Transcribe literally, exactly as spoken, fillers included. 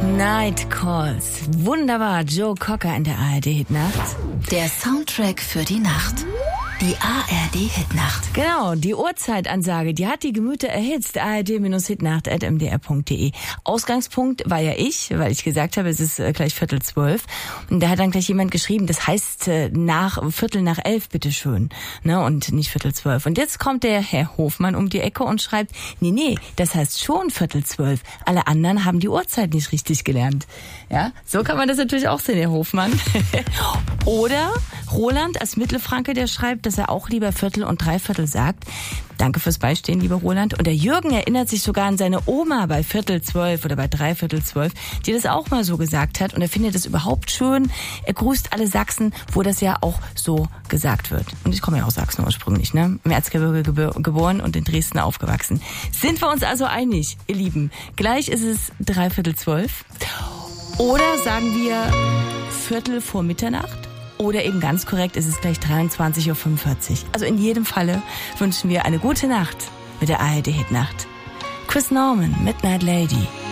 Night Calls. Wunderbar. Joe Cocker in der A R D-Hitnacht. Der Soundtrack für die Nacht. Die A R D-Hitnacht. Genau, die Uhrzeitansage, die hat die Gemüter erhitzt. A R D-Hitnacht at m d r punkt d e. Ausgangspunkt war ja ich, weil ich gesagt habe, es ist äh, gleich Viertel zwölf. Und da hat dann gleich jemand geschrieben, das heißt äh, nach Viertel nach elf, bitteschön. Ne, und nicht Viertel zwölf. Und jetzt kommt der Herr Hofmann um die Ecke und schreibt, nee, nee, das heißt schon Viertel zwölf. Alle anderen haben die Uhrzeit nicht richtig gelernt. Ja, so kann man das natürlich auch sehen, Herr Hofmann. Oder Roland als Mittelfranke, der schreibt, dass er auch lieber Viertel und Dreiviertel sagt. Danke fürs Beistehen, lieber Roland. Und der Jürgen erinnert sich sogar an seine Oma bei Viertel zwölf oder bei Dreiviertel zwölf, die das auch mal so gesagt hat. Und er findet das überhaupt schön. Er grüßt alle Sachsen, wo das ja auch so gesagt wird. Und ich komme ja aus Sachsen ursprünglich, ne? Im Erzgebirge geboren und in Dresden aufgewachsen. Sind wir uns also einig, ihr Lieben? Gleich ist es Dreiviertel zwölf. Oder sagen wir Viertel vor Mitternacht? Oder eben ganz korrekt ist es gleich dreiundzwanzig Uhr fünfundvierzig. Also in jedem Falle wünschen wir eine gute Nacht mit der A R D-Hitnacht. Chris Norman, Midnight Lady.